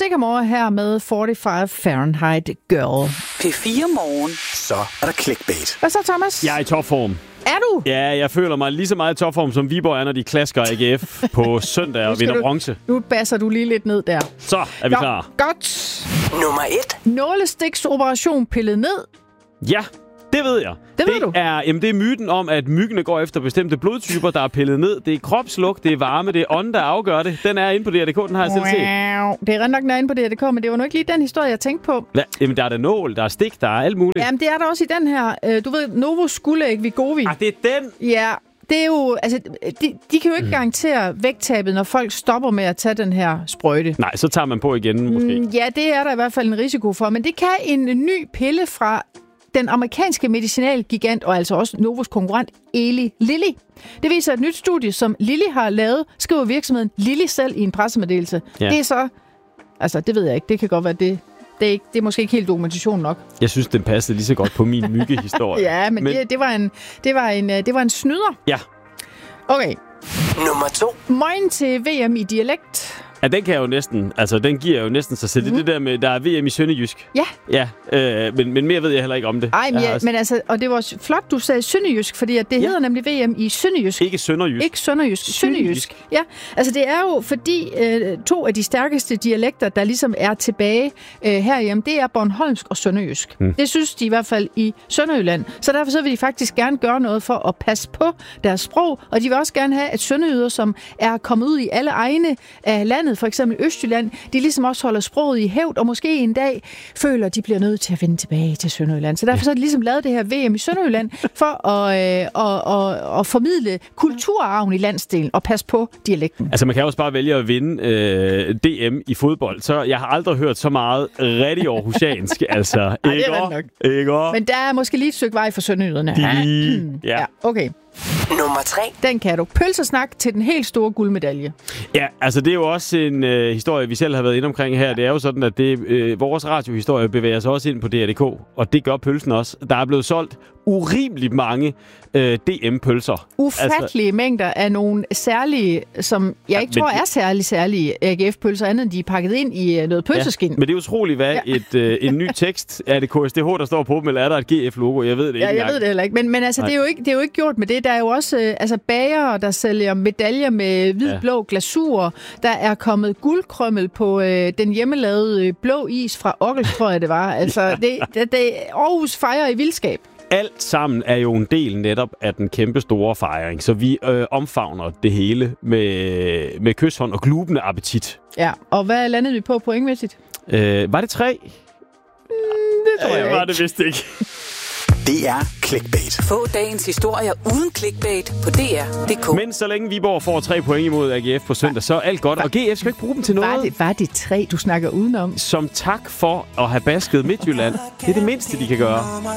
Sigamore her med 45 Fahrenheit Girl. P4 Morgen. Så er der clickbait. Hvad så, Thomas? Jeg er i topform. Er du? Ja, jeg føler mig lige så meget i topform, som Viborg er, når de klasker AGF på søndag og vinder bronze. Nu basser du lige lidt ned der. Så er vi klar. Godt. Nummer 1. Nålestiksoperation pillet ned. Ja, det ved jeg. Det ved du? Det er myten om, at myggene går efter bestemte blodtyper, der er pillet ned. Det er kropslugt, det er varme, det er ånden, der afgør det. Den er inde på DRDK, den har jeg selv set. Det er rent nok, den er inde på DRDK, men det var nu ikke lige den historie, jeg tænkte på. Ja, jamen, der er der nål, der er stik, der er alt muligt. Jamen, det er der også i den her. Du ved, Novo Skuldæg Vigovi. Ah, det er den! Ja, det er jo... Altså, de kan jo ikke garantere vægttabet, når folk stopper med at tage den her sprøjte. Nej, så tager man på igen, måske. Ja, det er der i hvert fald en risiko for. Men det kan en ny pille fra den amerikanske medicinalgigant, og altså også Novos konkurrent Eli Lilly. Det viser et nyt studie, som Lilly har lavet, skriver virksomheden Lilly selv i en pressemeddelelse. Ja. Det er så... Altså, det ved jeg ikke. Det kan godt være, det er måske ikke helt dokumentation nok. Jeg synes, den passede lige så godt på min myggehistorie. Ja, men det var en snyder. Ja. Okay. Nummer 2. Morgen til VM i dialekt. Ja, den kan jeg jo næsten, altså den giver jo næsten sig selv. Det er det der med, der er VM i sønderjysk. Ja. Ja, men mere ved jeg heller ikke om det. Ej, men altså, og det var flot, du sagde sønderjysk, fordi at det hedder nemlig VM i sønderjysk. Ikke sønderjysk. Ikke sønderjysk. Sønderjysk. Ja, altså det er jo fordi to af de stærkeste dialekter, der ligesom er tilbage herhjemme, det er bornholmsk og sønderjysk. Det synes de i hvert fald i Sønderjylland. Så derfor så vil de faktisk gerne gøre noget for at passe på deres sprog, og de vil også gerne have, at sønderjyder, som er kommet ud i alle egne af landet, for eksempel Østjylland, de ligesom også holder sproget i hævd, og måske en dag føler, at de bliver nødt til at vende tilbage til Sønderjylland. Så derfor så har de ligesom lavet det her VM i Sønderjylland for at formidle kulturarven i landsdelen og passe på dialekten. Altså man kan også bare vælge at vinde DM i fodbold, så jeg har aldrig hørt så meget rigtig aarhusiansk. Altså, ikke? Men der er måske lige et stykke vej for sønderjyderne. Ja, okay. Nummer 3. Den kan du. Pølsesnak til den helt store guldmedalje. Ja, altså det er jo også en historie, vi selv har været inde omkring her. Det er jo sådan, at vores radiohistorie bevæger sig også ind på DRDK, og det gør pølsen også. Der er blevet solgt urimeligt mange DM-pølser. Ufattelige mængder af nogle særlige, som jeg ikke tror er særlige AGF-pølser, andet end de er pakket ind i noget pølseskin. Ja, men det er utroligt, hvad en ny tekst, er det KSDH, der står på dem, eller er der et GF-logo? Jeg ved det ikke. Ja, jeg ved det heller ikke. Men altså, det er jo ikke gjort med det. Der er jo også bagere, der sælger medaljer med hvid-blå glasur. Der er kommet guldkrømmel på den hjemmelavede blå is fra Ockels, tror jeg det var. Altså, det Aarhus fejrer i vildskab. Alt sammen er jo en del netop af den kæmpe store fejring, så vi omfavner det hele med kyshånd og glubende appetit. Ja, og hvad landede vi på pointmæssigt? Var det 3? Det tror jeg var det vist ikke. Det er clickbait. Få dagens historier uden clickbait på DR.dk. Men så længe Viborg får 3 point imod AGF på søndag, så er alt godt. Og GF skal ikke bruge dem til noget. Var det 3, du snakker udenom? Som tak for at have basket Midtjylland. Det er det mindste, de kan gøre.